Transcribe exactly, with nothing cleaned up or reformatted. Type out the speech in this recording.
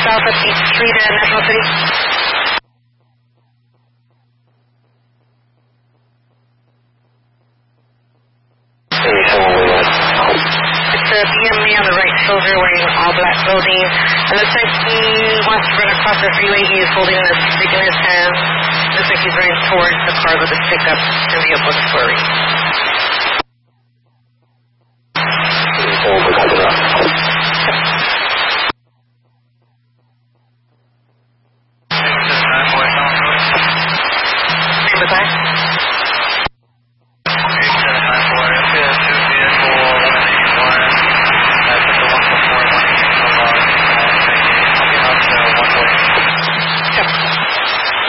south of East Street in National City. It's a B M W on the right shoulder wearing all black clothing. It looks like he wants to run across the freeway. He is holding a stick in his hand. Looks like he's running towards the car with the stick up and the vehicle story. Name the back?